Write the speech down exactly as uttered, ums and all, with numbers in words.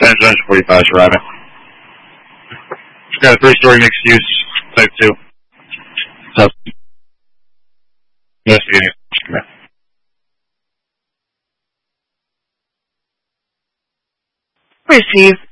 residential forty-five is arriving. It's got a three-story mixed-use type two. So, investigating. Received.